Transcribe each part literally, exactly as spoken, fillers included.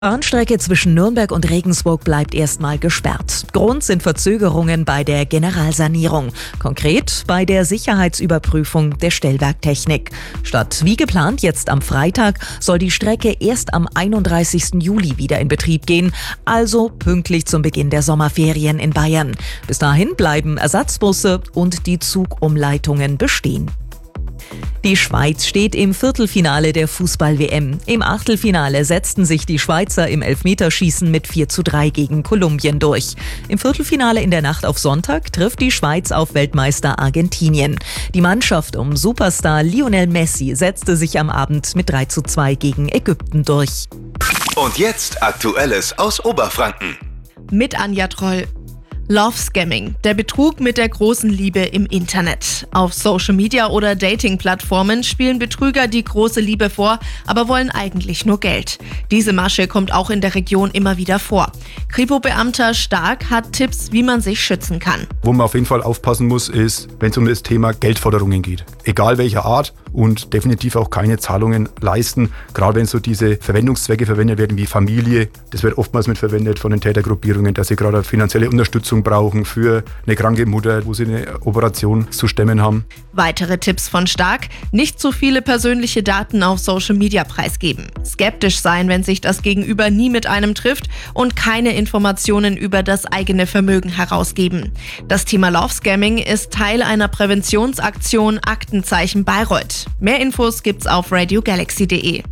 Bahnstrecke zwischen Nürnberg und Regensburg bleibt erstmal gesperrt. Grund sind Verzögerungen bei der Generalsanierung. Konkret bei der Sicherheitsüberprüfung der Stellwerktechnik. Statt wie geplant jetzt am Freitag soll die Strecke erst am einunddreißigsten Juli wieder in Betrieb gehen. Also pünktlich zum Beginn der Sommerferien in Bayern. Bis dahin bleiben Ersatzbusse und die Zugumleitungen bestehen. Die Schweiz steht im Viertelfinale der Fußball-W M. Im Achtelfinale setzten sich die Schweizer im Elfmeterschießen mit vier zu drei gegen Kolumbien durch. Im Viertelfinale in der Nacht auf Sonntag trifft die Schweiz auf Weltmeister Argentinien. Die Mannschaft um Superstar Lionel Messi setzte sich am Abend mit drei zu zwei gegen Ägypten durch. Und jetzt Aktuelles aus Oberfranken. Mit Anja Troll. Love Scamming, der Betrug mit der großen Liebe im Internet. Auf Social Media oder Dating-Plattformen spielen Betrüger die große Liebe vor, aber wollen eigentlich nur Geld. Diese Masche kommt auch in der Region immer wieder vor. Kripo-Beamter Stark hat Tipps, wie man sich schützen kann. Wo man auf jeden Fall aufpassen muss, ist, wenn es um das Thema Geldforderungen geht. Egal welcher Art und definitiv auch keine Zahlungen leisten. Gerade wenn so diese Verwendungszwecke verwendet werden wie Familie. Das wird oftmals mit verwendet von den Tätergruppierungen, dass sie gerade finanzielle Unterstützung brauchen für eine kranke Mutter, wo sie eine Operation zu stemmen haben. Weitere Tipps von Stark: Nicht zu viele persönliche Daten auf Social Media preisgeben. Skeptisch sein, wenn sich das Gegenüber nie mit einem trifft und keine Informationen über das eigene Vermögen herausgeben. Das Thema Love Scamming ist Teil einer Präventionsaktion Aktenzeichen Bayreuth. Mehr Infos gibt's auf radio galaxy punkt de.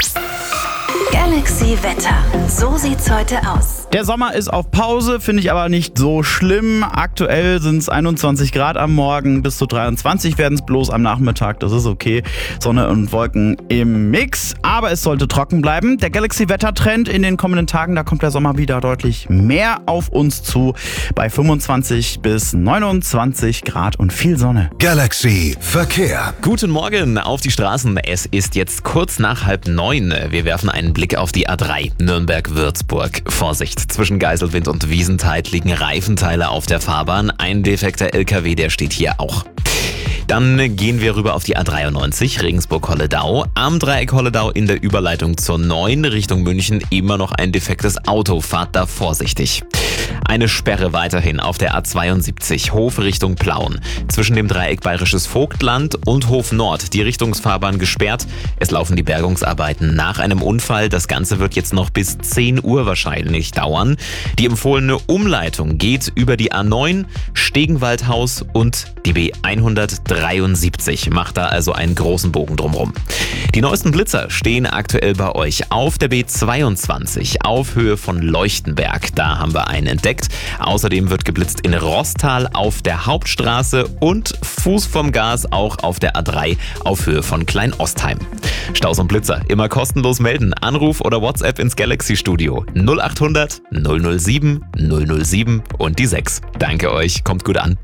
Galaxy Wetter. So sieht's heute aus. Der Sommer ist auf Pause, finde ich aber nicht so schlimm. Aktuell sind es einundzwanzig Grad am Morgen, bis zu dreiundzwanzig werden es bloß am Nachmittag. Das ist okay. Sonne und Wolken im Mix. Aber es sollte trocken bleiben. Der Galaxy-Wettertrend in den kommenden Tagen, da kommt der Sommer wieder deutlich mehr auf uns zu. Bei fünfundzwanzig bis neunundzwanzig Grad und viel Sonne. Galaxy Verkehr. Guten Morgen auf die Straßen. Es ist jetzt kurz nach halb neun. Wir werfen einen Blick auf die A drei Nürnberg-Würzburg. Vorsicht, zwischen Geiselwind und Wiesentheid liegen Reifenteile auf der Fahrbahn. Ein defekter L K W, der steht hier auch. Dann gehen wir rüber auf die A dreiundneunzig Regensburg-Holledau. Am Dreieck Holledau in der Überleitung zur neun Richtung München immer noch ein defektes Auto. Fahrt da vorsichtig. Eine Sperre weiterhin auf der A zweiundsiebzig Hof Richtung Plauen. Zwischen dem Dreieck Bayerisches Vogtland und Hof Nord die Richtungsfahrbahn gesperrt. Es laufen die Bergungsarbeiten nach einem Unfall. Das Ganze wird jetzt noch bis zehn Uhr wahrscheinlich dauern. Die empfohlene Umleitung geht über die A neun, Stegenwaldhaus und die B hundertdreiundsiebzig. Macht da also einen großen Bogen drumherum. Die neuesten Blitzer stehen aktuell bei euch auf der B zweiundzwanzig auf Höhe von Leuchtenberg. Da haben wir einen entdeckt. Außerdem wird geblitzt in Roßtal auf der Hauptstraße und Fuß vom Gas auch auf der A drei auf Höhe von Kleinostheim. Staus und Blitzer immer kostenlos melden. Anruf oder WhatsApp ins Galaxy-Studio null achthundert null null sieben null null sieben und die sechs. Danke euch, kommt gut an.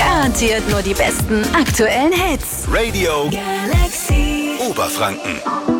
Garantiert nur die besten aktuellen Hits. Radio Galaxy Oberfranken.